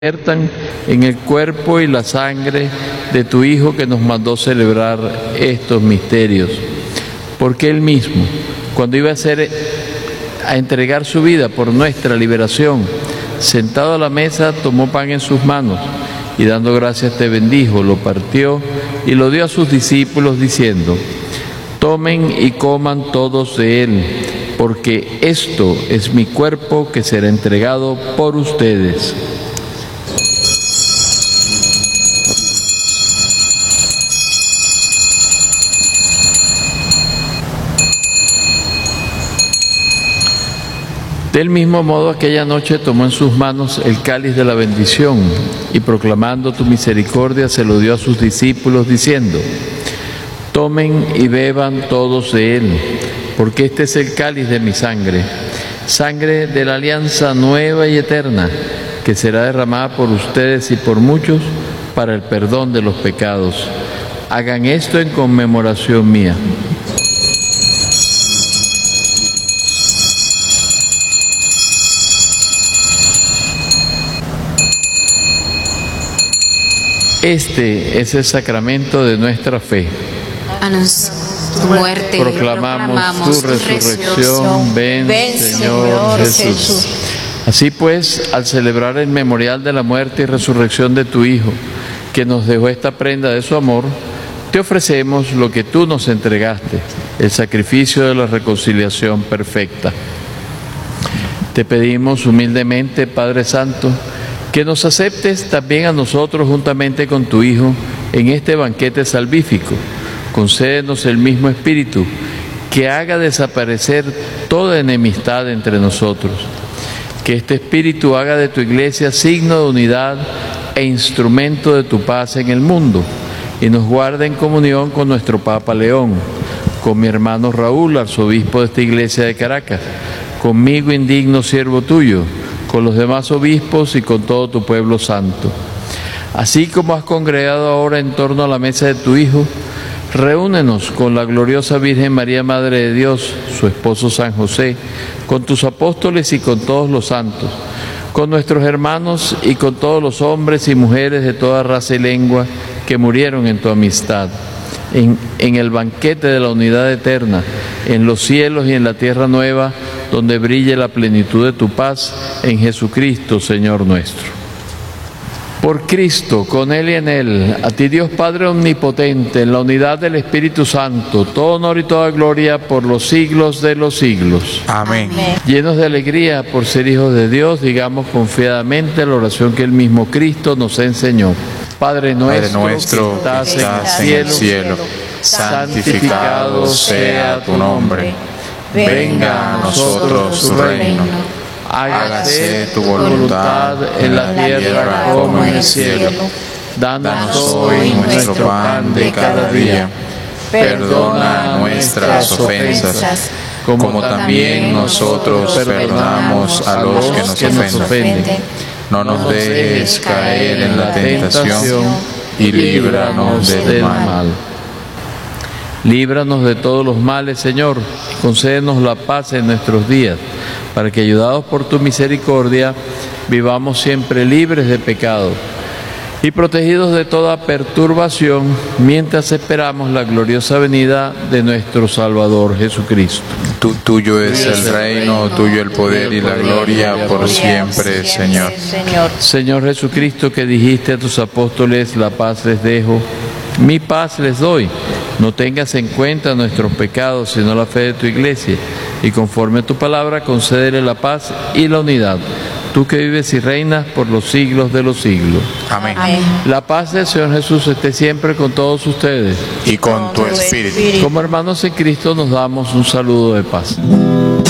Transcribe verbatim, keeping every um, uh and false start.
conviertan en el cuerpo y la sangre de tu Hijo que nos mandó celebrar estos misterios. Porque Él mismo, cuando iba a, hacer, a entregar su vida por nuestra liberación, sentado a la mesa, tomó pan en sus manos y dando gracias te bendijo, lo partió y lo dio a sus discípulos diciendo: tomen y coman todos de él, porque esto es mi cuerpo que será entregado por ustedes. Del mismo modo, aquella noche tomó en sus manos el cáliz de la bendición y proclamando tu misericordia se lo dio a sus discípulos diciendo: tomen y beban todos de él, porque este es el cáliz de mi sangre, sangre de la alianza nueva y eterna, que será derramada por ustedes y por muchos para el perdón de los pecados. Hagan esto en conmemoración mía. Este es el sacramento de nuestra fe. Anunciamos tu muerte, proclamamos, proclamamos tu resurrección. Ven, Ven Señor, Señor Jesús. Jesús. Así pues, al celebrar el memorial de la muerte y resurrección de tu Hijo, que nos dejó esta prenda de su amor, te ofrecemos lo que tú nos entregaste, el sacrificio de la reconciliación perfecta. Te pedimos humildemente, Padre Santo, que nos aceptes también a nosotros juntamente con tu Hijo en este banquete salvífico. Concédenos el mismo Espíritu que haga desaparecer toda enemistad entre nosotros. Que este Espíritu haga de tu Iglesia signo de unidad e instrumento de tu paz en el mundo y nos guarde en comunión con nuestro Papa León, con mi hermano Raúl, arzobispo de esta Iglesia de Caracas, conmigo, indigno siervo tuyo, con los demás obispos y con todo tu pueblo santo. Así como has congregado ahora en torno a la mesa de tu Hijo, reúnenos con la gloriosa Virgen María, Madre de Dios, su esposo San José, con tus apóstoles y con todos los santos, con nuestros hermanos y con todos los hombres y mujeres de toda raza y lengua que murieron en tu amistad, en, en el banquete de la unidad eterna, en los cielos y en la tierra nueva, donde brille la plenitud de tu paz, en Jesucristo, Señor nuestro. Por Cristo, con Él y en Él, a ti Dios Padre Omnipotente, en la unidad del Espíritu Santo, todo honor y toda gloria por los siglos de los siglos. Amén. Amén. Llenos de alegría por ser hijos de Dios, digamos confiadamente la oración que el mismo Cristo nos enseñó. Padre nuestro, Padre nuestro que estás, que estás en en el el cielo, cielo, santificado sea tu nombre. Venga a nosotros tu reino. Hágase tu voluntad en la tierra como en el cielo. Danos hoy nuestro pan de cada día. Perdona nuestras ofensas, como también nosotros perdonamos a los que nos ofenden. No nos dejes caer en la tentación y líbranos del mal. Líbranos de todos los males, Señor, y concédenos la paz en nuestros días, para que, ayudados por tu misericordia, vivamos siempre libres de pecado y protegidos de toda perturbación, mientras esperamos la gloriosa venida de nuestro Salvador Jesucristo. Tu, tuyo es el reino, tuyo el poder y la gloria por siempre, Señor. Señor Jesucristo, que dijiste a tus apóstoles: la paz les dejo, mi paz les doy. No tengas en cuenta nuestros pecados, sino la fe de tu Iglesia, y conforme a tu palabra, concédele la paz y la unidad. Tú que vives y reinas por los siglos de los siglos. Amén. Amén. La paz del Señor Jesús esté siempre con todos ustedes. Y con tu espíritu. Como hermanos en Cristo nos damos un saludo de paz.